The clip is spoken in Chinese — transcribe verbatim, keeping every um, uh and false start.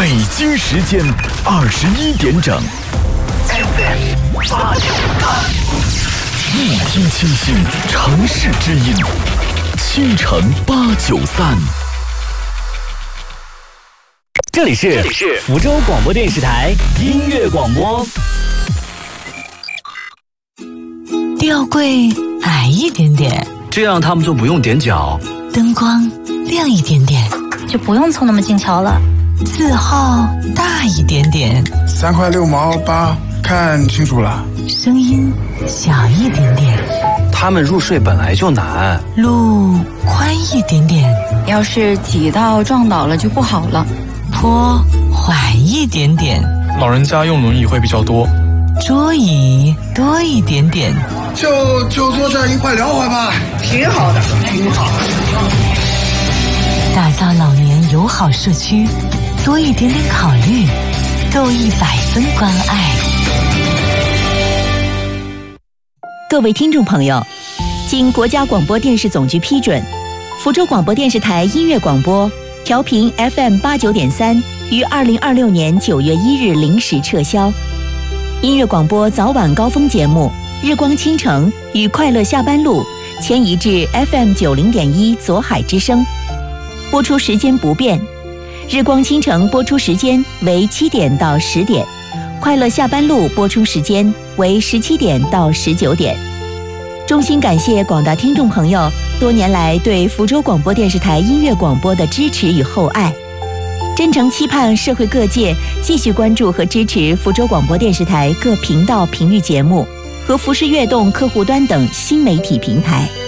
北京时间二十一点整 ，F M 八九三，一听清新，城市之音，倾城八九三。这里是这里是福州广播电视台音乐广播。 吊柜矮一点点， 这样他们就不用踮脚。 灯光亮一点点， 就不用凑那么近瞧了。 字号大一点点， 三块六毛八，看清楚了。 声音小一点点， 他们入睡本来就难。 路宽一点点， 要是挤到撞倒了就不好了。 坡缓一点点， 老人家用轮椅会比较多。 桌椅多一点点， 就就坐这儿一块聊会吧，挺好的，挺好的。 打造老年友好社区，多一点点考虑，够一百分关爱。 各位听众朋友，经国家广播电视总局批准，福州广播电视台音乐广播调频 F M 八九点三于二零二六年九月一日零时撤销。音乐广播早晚高峰节目《日光倾城》与《快乐下班路》迁移至 F M 九零点一左海之声，播出时间不变。日光倾城播出时间为七点到十点，快乐下班路播出时间为十七点到十九点。衷心感谢广大听众朋友多年来对福州广播电视台音乐广播的支持与厚爱，真诚期盼社会各界继续关注和支持福州广播电视台各频道频率节目和福视悦动客户端等新媒体平台。